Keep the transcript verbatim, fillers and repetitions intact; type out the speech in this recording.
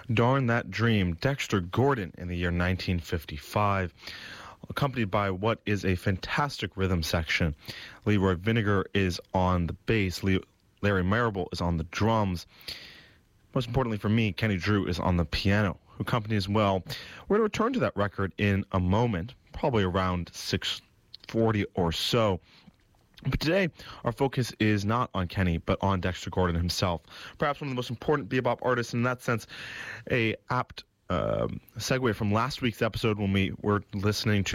Darn That Dream, Dexter Gordon in the year nineteen fifty-five, accompanied by what is a fantastic rhythm section. Leroy Vinegar is on the bass, Le- Larry Marable is on the drums. Most importantly for me, Kenny Drew is on the piano, who accompanies as well. We're going to return to that record in a moment, probably around six forty or so. But today, our focus is not on Kenny, but on Dexter Gordon himself. Perhaps one of the most important bebop artists, in that sense, a apt uh, segue from last week's episode when we were listening to